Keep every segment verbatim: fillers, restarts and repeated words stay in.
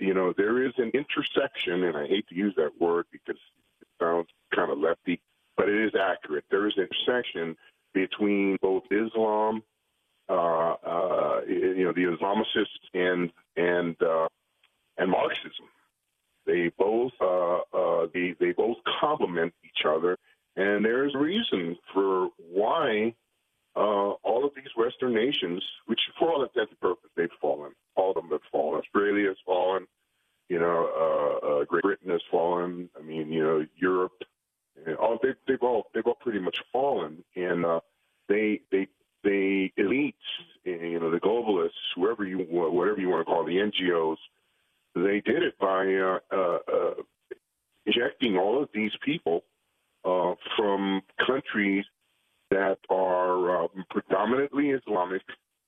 you know, there is an intersection, and I hate to use that word because it sounds kind of lefty, but it is accurate. There is an intersection between both Islam, uh, uh, you know, the Islamicists and and uh, and Marxism. They both uh, uh, they they both complement each other, and there's a reason for why uh, all of these Western nations, which for all intents and purposes they've fallen, all of them have fallen. Australia has fallen, you know, uh, uh, Great Britain has fallen. I mean, you know, Europe, and all they, they've all they've all pretty much fallen, and uh, they they they elites, you know, the globalists, whoever you whatever you want to call it, the N G Os. They did it by uh, uh, uh, injecting all of these people uh, from countries that are uh, predominantly Islamic.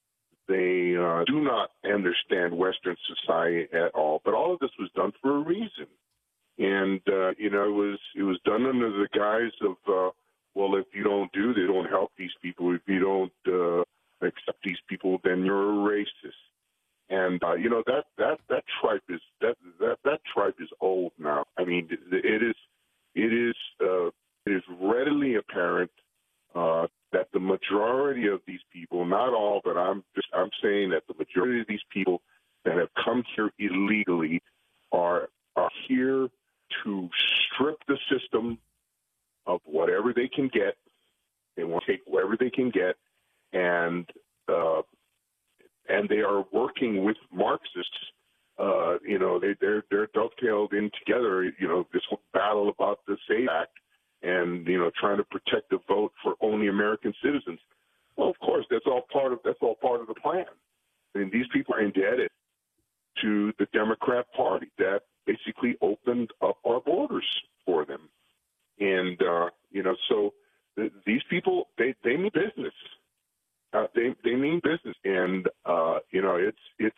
They uh, do not understand Western society at all. But all of this was done for a reason, and uh, you know, it was it was done under the guise of, uh, well, if you don't do, they don't help these people. If you don't uh, accept these people, then you're a racist. And uh, you know that that that tripe is that that that tripe is old now. I mean, it is it is uh, it is readily apparent uh, that the majority of these people, not all, but I'm just I'm saying that the majority of these people that have come here illegally are are here to strip the system of whatever they can get. They want to take whatever they can get, and uh, and they are working with Marxists. Uh, you know, they, they're they're dovetailed in together. You know, this whole battle about the SAFE Act, and you know, trying to protect the vote for only American citizens. Well, of course, that's all part of that's all part of the plan. I mean, these people are indebted to the Democrat Party that basically opened up our borders for them, and uh, you know, so th- these people they they mean business. Uh, they they mean business, and uh, you know it's it's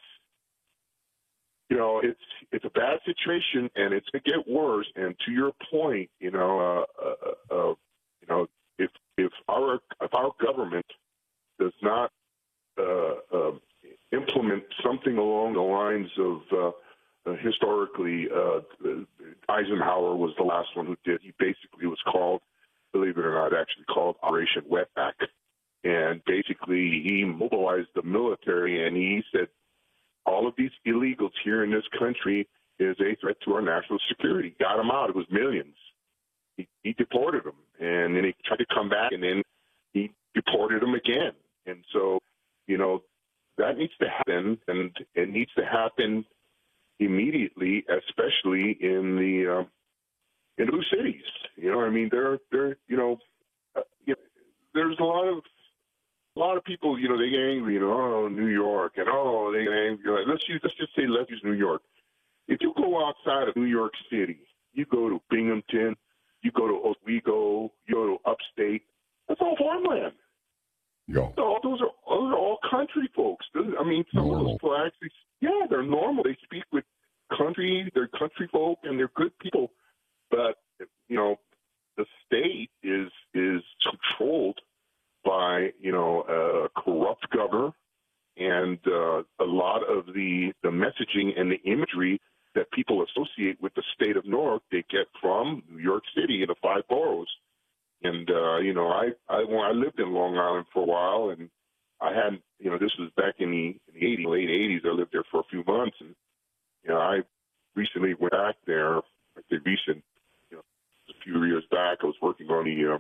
you know it's it's a bad situation, and it's going to get worse. And to your point, you know, uh, uh, uh, you know, if if our if our government does not uh, uh, implement something along the lines of uh, uh, historically, uh, Eisenhower was the last one who did. He basically was called, believe it or not, actually called Operation Wetback. And basically, he mobilized the military, and he said, all of these illegals here in this country is a threat to our national security. Got them out. It was millions. He, he deported them, and then he tried to come back, and then he deported them again. And so, you know, that needs to happen, and it needs to happen immediately, especially in the uh, in blue cities. You know, I mean, there, there, you know, uh, you know, there's a lot of A lot of people, you know, they get angry, you know, oh, New York, and oh, they get angry. Like, let's use, let's just say, let's use New York. If you go outside of New York City, you go to Binghamton, you go to Oswego, you go to upstate, that's all farmland. Yeah. So those are those are all country folks. Those, I mean, some normal. of those people actually, yeah, they're normal. They speak with country, they're country folk, and they're good people. But you know, the state is is controlled by, you know, a corrupt governor, and uh, a lot of the, the messaging and the imagery that people associate with the state of New York, they get from New York City and the five boroughs. And, uh, you know, I, I, when I lived in Long Island for a while, and I had, you know, this was back in the, in the eighties, late eighties. I lived there for a few months, and, you know, I recently went back there, like the recent, you know, a few years back, I was working on the, uh,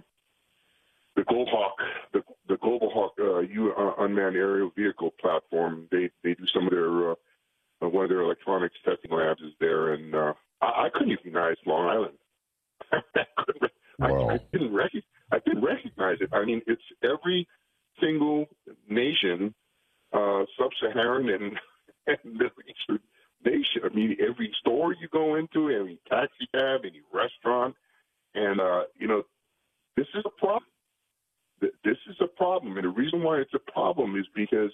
The Global Hawk, the, the Global Hawk uh, U, uh, unmanned aerial vehicle platform. They they do some of their uh, one of their electronics testing labs is there, and uh, I, I couldn't recognize Long Island. I, couldn't, wow. I, I didn't recognize. I didn't recognize it. I mean, it's every single nation, uh, sub-Saharan and, and Middle Eastern nation. I mean, every store you go into, every taxi cab, any restaurant, and uh, you know, this is a problem. This is a problem, and the reason why it's a problem is because,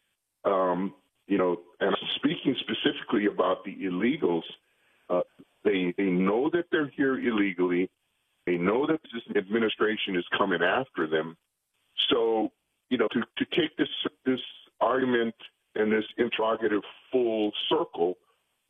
um, you know, and I'm speaking specifically about the illegals, uh, they they know that they're here illegally. They know that this administration is coming after them. So, you know, to, to take this this argument and this interrogative full circle,